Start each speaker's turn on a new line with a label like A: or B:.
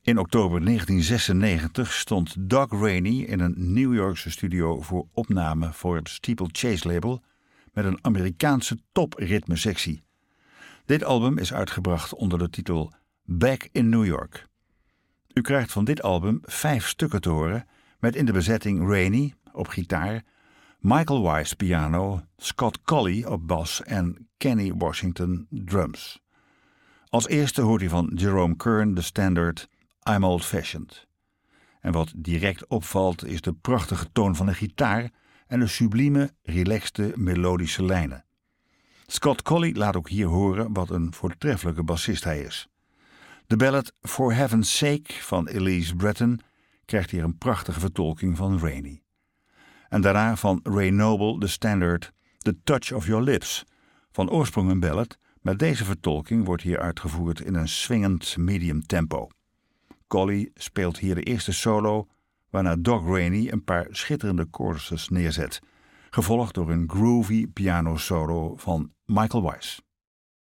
A: In oktober 1996 stond Doug Rainey in een New Yorkse studio voor opname voor het Steeplechase label met een Amerikaanse topritmesectie. Dit album is uitgebracht onder de titel Back in New York. U krijgt van dit album 5 stukken te horen met in de bezetting Rainey op gitaar, Michael Wise piano, Scott Colley op bas en Kenny Washington drums. Als eerste hoort u van Jerome Kern de standaard I'm Old Fashioned. En wat direct opvalt is de prachtige toon van de gitaar en de sublieme, relaxte melodische lijnen. Scott Colley laat ook hier horen wat een voortreffelijke bassist hij is. De ballad For Heaven's Sake van Elise Breton krijgt hier een prachtige vertolking van Rainey. En daarna van Ray Noble de standaard The Touch of Your Lips, van oorsprong een ballad, maar deze vertolking wordt hier uitgevoerd in een swingend medium tempo. Colley speelt hier de eerste solo, waarna Doug Rainey een paar schitterende choruses neerzet, gevolgd door een groovy piano solo van Michael Wise.